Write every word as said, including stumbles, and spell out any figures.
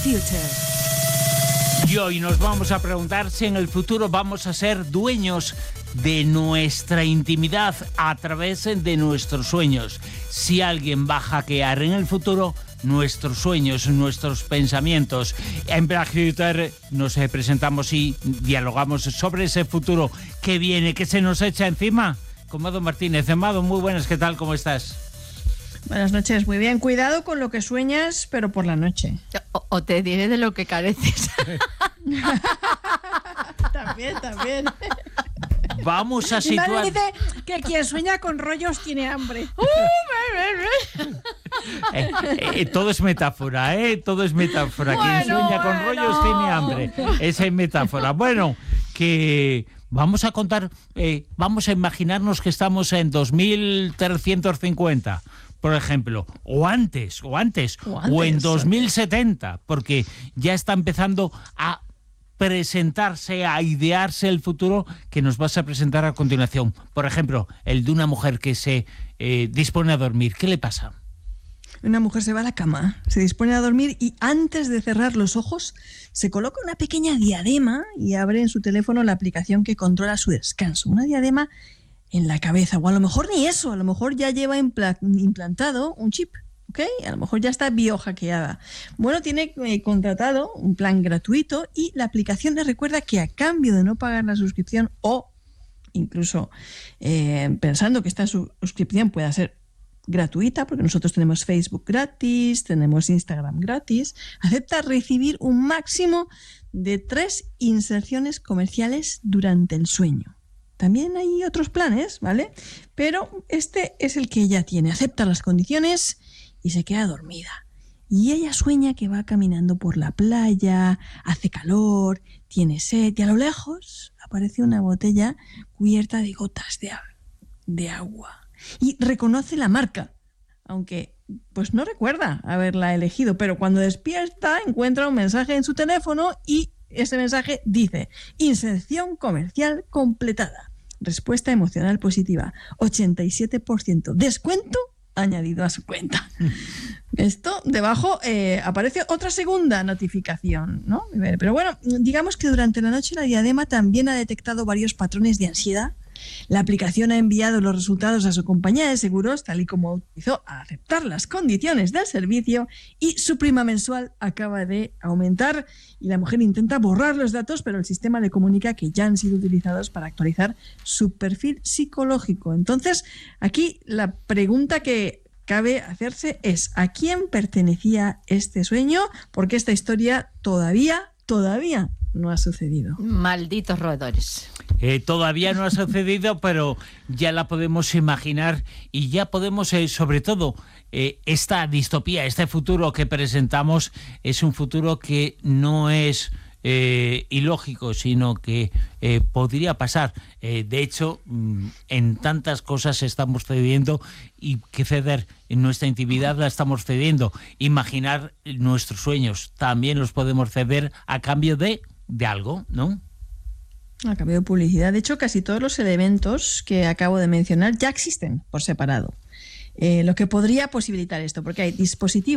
Future. Y hoy nos vamos a preguntar si en el futuro vamos a ser dueños de nuestra intimidad a través de nuestros sueños. Si alguien va a hackear en el futuro nuestros sueños, nuestros pensamientos. En Black Future nos presentamos y dialogamos sobre ese futuro que viene, que se nos echa encima. Con Mado Martínez. Mado, muy buenas, ¿qué tal? ¿Cómo estás? Buenas noches, muy bien. Cuidado con lo que sueñas, pero por la noche. O, o te diré de lo que careces. También, también. Vamos a Mi situar... madre dice que quien sueña con rollos tiene hambre. eh, eh, todo es metáfora, ¿eh? Todo es metáfora. Bueno, quien sueña con bueno. rollos tiene hambre. Esa es metáfora. Bueno, que... Vamos a contar, eh, vamos a imaginarnos que estamos en dos mil trescientos cincuenta, por ejemplo, o antes, o antes, o, antes, o en dos mil setenta, porque ya está empezando a presentarse, a idearse el futuro que nos vas a presentar a continuación. Por ejemplo, el de una mujer que se eh, dispone a dormir. ¿Qué le pasa? Una mujer se va a la cama, se dispone a dormir y antes de cerrar los ojos se coloca una pequeña diadema y abre en su teléfono la aplicación que controla su descanso. Una diadema en la cabeza, o a lo mejor ni eso, a lo mejor ya lleva impla- implantado un chip, ¿ok? A lo mejor ya está biohackeada. Bueno, tiene eh, contratado un plan gratuito y la aplicación le recuerda que a cambio de no pagar la suscripción o incluso eh, pensando que esta suscripción pueda ser gratuita, porque nosotros tenemos Facebook gratis, tenemos Instagram gratis, acepta recibir un máximo de tres inserciones comerciales durante el sueño. También hay otros planes, ¿vale? Pero este es el que ella tiene. Acepta las condiciones y se queda dormida. Y ella sueña que va caminando por la playa, hace calor, tiene sed y a lo lejos aparece una botella cubierta de gotas de, de agua. Y reconoce la marca, aunque pues no recuerda haberla elegido, pero cuando despierta encuentra un mensaje en su teléfono y ese mensaje dice: inserción comercial completada, respuesta emocional positiva, ochenta y siete por ciento descuento añadido a su cuenta. Esto debajo eh, aparece otra segunda notificación, ¿no? Pero bueno, digamos que durante la noche la diadema también ha detectado varios patrones de ansiedad. La aplicación ha enviado los resultados a su compañía de seguros, tal y como autorizó a aceptar las condiciones del servicio, y su prima mensual acaba de aumentar y la mujer intenta borrar los datos, pero el sistema le comunica que ya han sido utilizados para actualizar su perfil psicológico. Entonces, aquí la pregunta que cabe hacerse es: ¿a quién pertenecía este sueño? Porque esta historia todavía, todavía no ha sucedido. Malditos roedores. Eh, todavía no ha sucedido, pero ya la podemos imaginar y ya podemos, eh, sobre todo, eh, esta distopía, este futuro que presentamos es un futuro que no es eh, ilógico, sino que eh, podría pasar. Eh, de hecho, en tantas cosas estamos cediendo y que ceder en nuestra intimidad la estamos cediendo. Imaginar nuestros sueños también los podemos ceder a cambio de, de algo, ¿no? A cambio de publicidad. De hecho, casi todos los elementos que acabo de mencionar ya existen por separado. Eh, lo que podría posibilitar esto, porque hay dispositivos